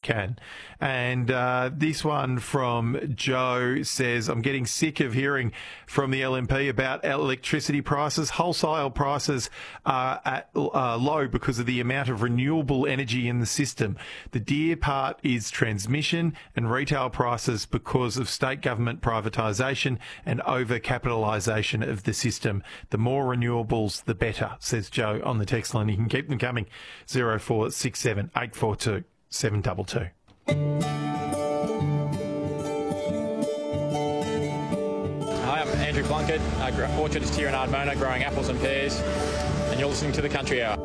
can. And this one from Joe says, I'm getting sick of hearing from the LNP about electricity prices. Wholesale prices are at low because of the amount of renewable energy in the system. The dear part is transmission and retail prices because of state government privatisation and over-capitalisation of the system. The more renewables, the better, says Joe on the text line. You can keep them coming. 0467 842 722. Hi, I'm Andrew Plunkett, orchardist here in Ardmona, growing apples and pears, and you're listening to the Country Hour.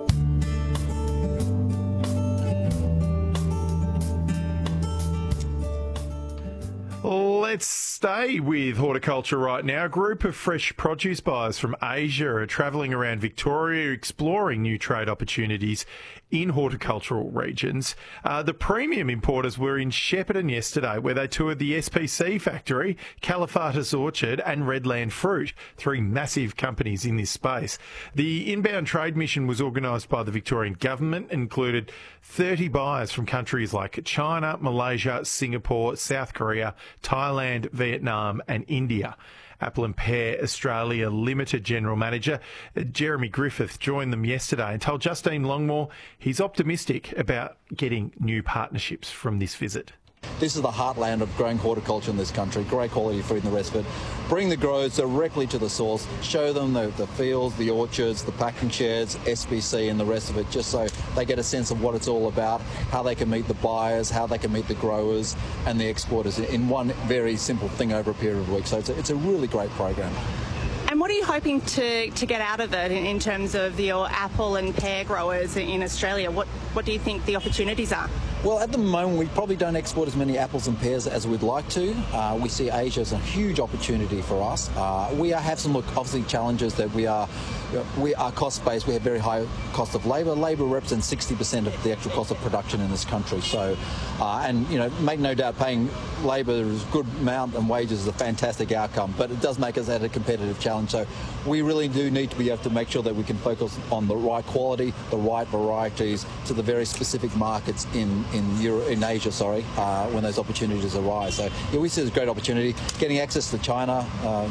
Let's stay with horticulture right now. A group of fresh produce buyers from Asia are travelling around Victoria exploring new trade opportunities in horticultural regions. The premium importers were in Shepparton yesterday, where they toured the SPC factory, Caliphatis Orchard and Redland Fruit, three massive companies in this space. The inbound trade mission was organised by the Victorian Government and included 30 buyers from countries like China, Malaysia, Singapore, South Korea, Thailand, Vietnam and India. Apple and Pear Australia Limited General Manager Jeremy Griffith joined them yesterday and told Justine Longmore he's optimistic about getting new partnerships from this visit. This is the heartland of growing horticulture in this country, great quality food and the rest of it. Bring the growers directly to the source, show them the fields, the orchards, the packing sheds, SPC and the rest of it, just so they get a sense of what it's all about, how they can meet the buyers, how they can meet the growers and the exporters in one very simple thing over a period of weeks. So it's a really great program. And what are you hoping to get out of it in terms of your apple and pear growers in Australia? What do you think the opportunities are? Well, at the moment, we probably don't export as many apples and pears as we'd like to. We see Asia as a huge opportunity for us. We have some, obviously, challenges that we are cost-based. We have very high cost of labour. Labour represents 60% of the actual cost of production in this country. So, and, you know, make no doubt, paying labour is a good amount and wages is a fantastic outcome, but it does make us at a competitive challenge. So we really do need to be able to make sure that we can focus on the right quality, the right varieties to the very specific markets in Asia, when those opportunities arise. So yeah, we see it as a great opportunity. Getting access to China,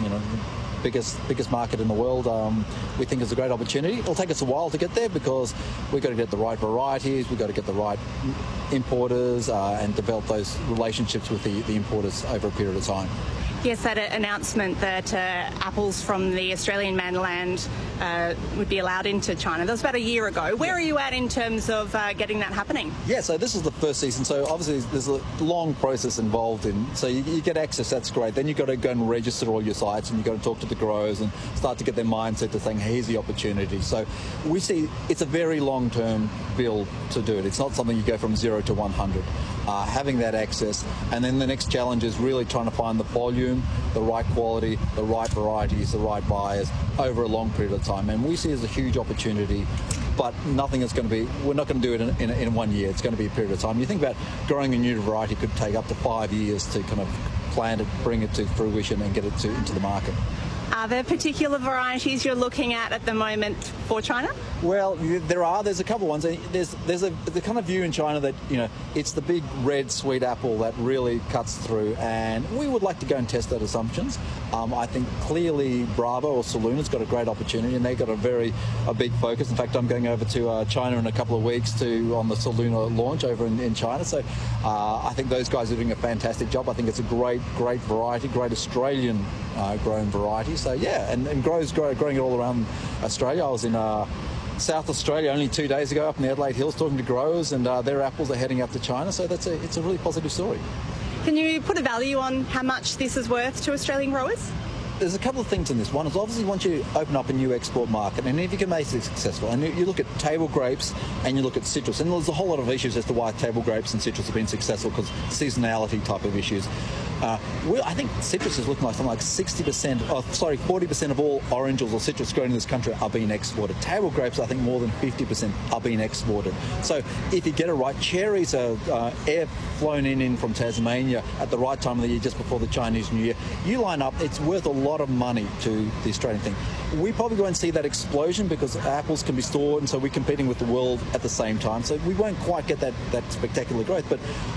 biggest market in the world, we think is a great opportunity. It'll take us a while to get there because we've got to get the right varieties, we've got to get the right importers and develop those relationships with the importers over a period of time. Yes, that announcement that apples from the Australian mainland would be allowed into China. That was about a year ago. Where are you at in terms of getting that happening? Yeah, so this is the first season. So obviously there's a long process involved in. So you get access, that's great. Then you've got to go and register all your sites and you've got to talk to the growers and start to get their mindset to think, here's the opportunity. So we see it's a very long-term build to do it. It's not something you go from 0 to 100. Having that access, and then the next challenge is really trying to find the volume, the right quality, the right varieties, the right buyers over a long period of time. And we see it as a huge opportunity, but nothing is going to be, we're not going to do it in 1 year. It's going to be a period of time. You think about growing a new variety could take up to 5 years to kind of plant it, bring it to fruition and get it into the market. Are there particular varieties you're looking at the moment for China? Well, there's a couple of ones. There's the kind of view in China that, you know, it's the big red sweet apple that really cuts through, and we would like to go and test those assumptions. I think clearly Bravo or Saluna's got a great opportunity, and they've got a big focus. In fact, I'm going over to China in a couple of weeks on the Saluna launch over in China. So I think those guys are doing a fantastic job. I think it's a great variety, great Australian grown variety. So yeah, and growing it all around Australia. I was in South Australia only 2 days ago up in the Adelaide Hills talking to growers, and their apples are heading up to China. So it's a really positive story. Can you put a value on how much this is worth to Australian growers? There's a couple of things in this. One is obviously once you open up a new export market, and if you can make it successful, and you look at table grapes and you look at citrus, and there's a whole lot of issues as to why table grapes and citrus have been successful because seasonality type of issues. I think citrus is looking like something like 40% of all oranges or citrus grown in this country are being exported. Table grapes, I think more than 50% are being exported. So if you get it right, cherries are air flown in from Tasmania at the right time of the year, just before the Chinese New Year. You line up, it's worth a lot of money to the Australian thing. We probably won't see that explosion because apples can be stored, and so we're competing with the world at the same time. So we won't quite get that spectacular growth. But